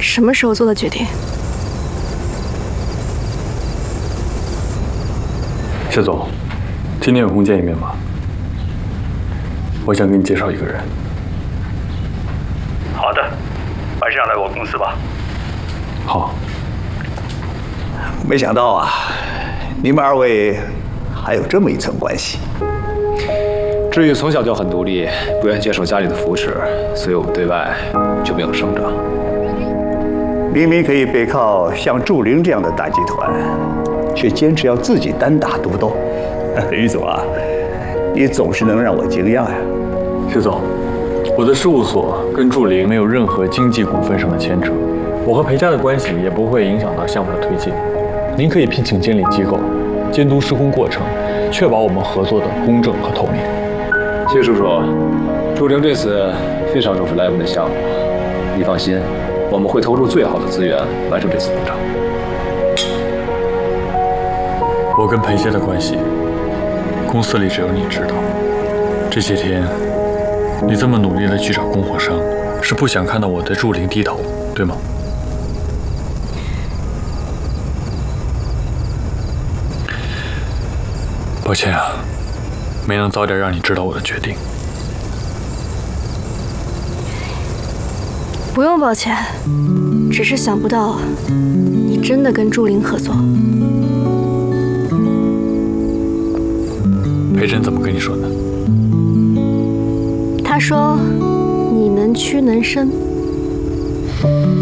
什么时候做的决定？ 谢总，今天有空见一面吗？我想给你介绍一个人。 好的，晚上来我公司吧。 好。 没想到啊，你们二位还有这么一层关系。 至于从小就很独立，不愿接受家里的扶持，所以我们对外就没有声张。 明明可以背靠像祝玲这样的大集团，却坚持要自己单打独斗。于总啊，你总是能让我惊讶呀。 谢总，我的事务所跟祝玲没有任何经济股份上的牵扯，我和裴家的关系也不会影响到项目的推进。您可以聘请监理机构监督施工过程，确保我们合作的公正和透明。 谢叔叔，祝玲这次非常重视莱文的项目，你放心，我们会投入最好的资源完成这次工程。 我跟裴家的关系，公司里只有你知道。这些天，你这么努力的去找供货商，是不想看到我对祝玲低头，对吗？抱歉啊，没能早点让你知道我的决定。 不用抱歉，只是想不到你真的跟祝玲合作。 裴真怎么跟你说的？ 他说你能屈能伸。